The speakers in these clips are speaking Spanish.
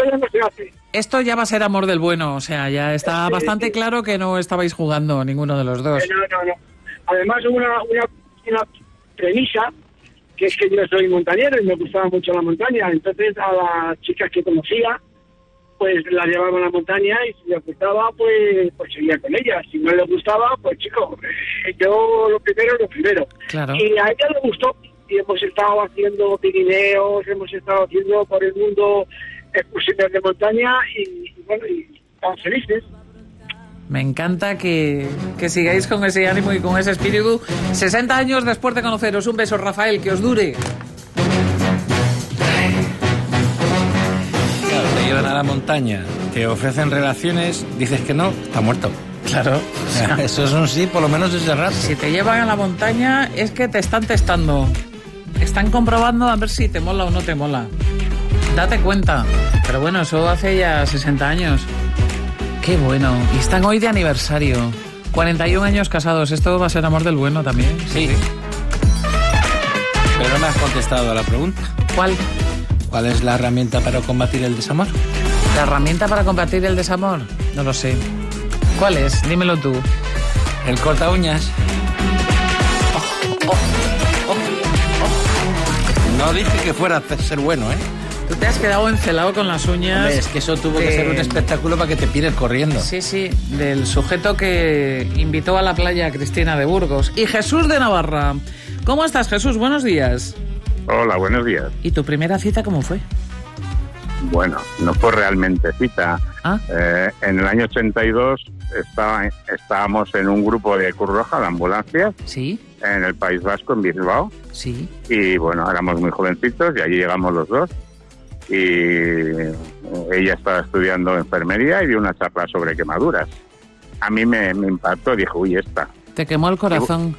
ya no se hace. Esto ya va a ser amor del bueno, o sea, ya está bastante claro que no estabais jugando ninguno de los dos. No. Además, una premisa, que es que yo soy montañero y me gustaba mucho la montaña, entonces a las chicas que conocía, pues la llevaba a la montaña y si le gustaba, pues seguía con ella. Si no le gustaba, pues chico, yo lo primero. Claro. Y a ella le gustó y hemos estado haciendo Pirineos, hemos estado haciendo por el mundo excursiones de montaña y bueno, y estamos felices. Me encanta que sigáis con ese ánimo y con ese espíritu. 60 años después de conoceros. Un beso, Rafael, que os dure. Claro, te llevan a la montaña, te ofrecen relaciones, dices que no, está muerto. Claro. O sea, eso es un sí, por lo menos ese rato. Si te llevan a la montaña es que te están testando. Están comprobando a ver si te mola o no te mola. Date cuenta. Pero bueno, eso hace ya 60 años. Qué bueno. Y están hoy de aniversario. 41 años casados. Esto va a ser amor del bueno también. Sí. Pero no me has contestado a la pregunta. ¿Cuál? ¿Cuál es la herramienta para combatir el desamor? ¿La herramienta para combatir el desamor? No lo sé. ¿Cuál es? Dímelo tú. El corta uñas. No dije que fuera a ser bueno, ¿eh? Tú te has quedado encelado con las uñas. Hombre, es que eso tuvo que ser un espectáculo para que te pires corriendo. Sí, del sujeto que invitó a la playa a Cristina de Burgos. Y Jesús de Navarra. ¿Cómo estás, Jesús? Buenos días. Hola, buenos días. ¿Y tu primera cita cómo fue? Bueno, no fue realmente cita. ¿Ah? En el año 82 estábamos en un grupo de Cruz Roja, de ambulancias, Sí. en el País Vasco, en Bilbao. Sí. Y bueno, éramos muy jovencitos y allí llegamos los dos. Y ella estaba estudiando enfermería y dio una charla sobre quemaduras. A mí me impactó, dijo, uy, esta. Te quemó el corazón.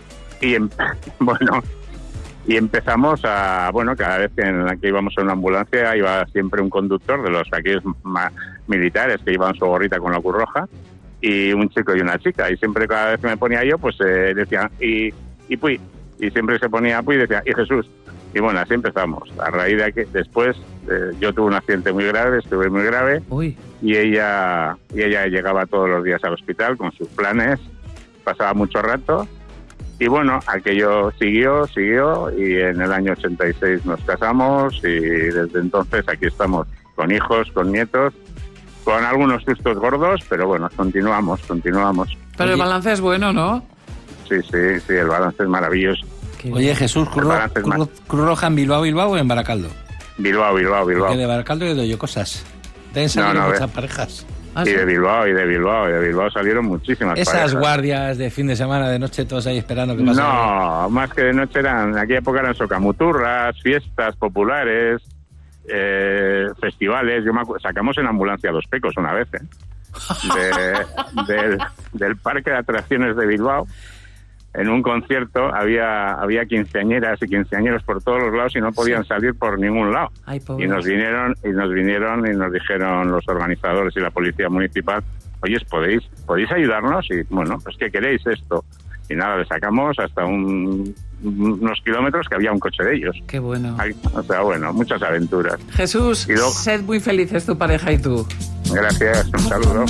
Y empezamos a, cada vez que íbamos en una ambulancia iba siempre un conductor de los aquellos militares que llevaban su gorrita con la Cruz Roja y un chico y una chica. Y siempre cada vez que me ponía yo, pues decía, y Puy. Y siempre se ponía Puy y decía, y Jesús. Y bueno, así empezamos. A raíz de que después yo tuve un accidente muy grave, estuve muy grave. Uy. Y ella llegaba todos los días al hospital con sus planes, pasaba mucho rato. Y bueno, aquello siguió y en el año 86 nos casamos y desde entonces aquí estamos con hijos, con nietos, con algunos sustos gordos, pero bueno, continuamos. Pero el balance es bueno, ¿no? Sí, el balance es maravilloso. Oye, Jesús, ¿Cruz Roja en Bilbao o en Baracaldo? Bilbao. Porque de Baracaldo he oído cosas. Deben salir muchas parejas. Y de Bilbao salieron muchísimas Esas parejas. Guardias de fin de semana, de noche, todos ahí esperando que pase. No, más que de noche en aquella época eran socamuturras, fiestas populares, festivales. Sacamos en ambulancia a Los Pecos una vez, del parque de atracciones de Bilbao. En un concierto había quinceañeras y quinceañeros por todos los lados y no podían salir por ningún lado. Ay, y nos vinieron y nos dijeron los organizadores y la policía municipal, oye, ¿podéis ayudarnos? Y bueno, pues ¿qué queréis esto? Y nada, le sacamos hasta unos kilómetros que había un coche de ellos. Qué bueno. O sea, bueno, muchas aventuras. Jesús, sed muy felices tu pareja y tú. Gracias, un saludo.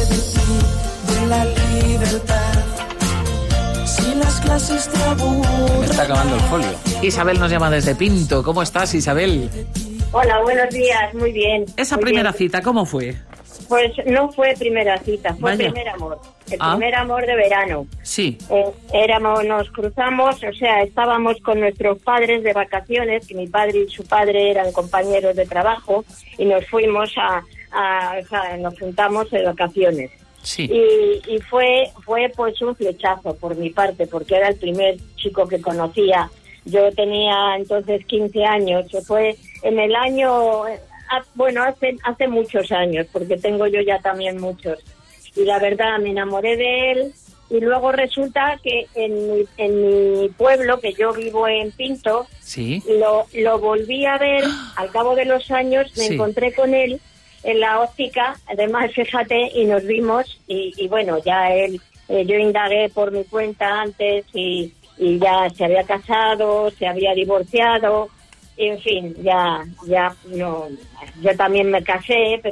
Me está acabando el folio. Isabel nos llama desde Pinto. ¿Cómo estás, Isabel? Hola, buenos días, muy bien. Esa primera cita, ¿cómo fue? Pues no fue primera cita, fue Vaya. primer amor. Primer amor de verano. Sí. Nos cruzamos, o sea, estábamos con nuestros padres de vacaciones, que mi padre y su padre eran compañeros de trabajo, y nos fuimos nos juntamos de vacaciones. Sí. Y fue pues un flechazo por mi parte, porque era el primer chico que conocía. Yo tenía entonces 15 años, que fue en el año, hace muchos años, porque tengo yo ya también muchos. Y la verdad me enamoré de él, y luego resulta que en mi pueblo, que yo vivo en Pinto, sí, lo volví a ver al cabo de los años, me encontré con él en la óptica, además, fíjate, y nos vimos, y bueno, ya yo indagué por mi cuenta antes, y ya se había casado, se había divorciado, en fin, yo también me casé, pero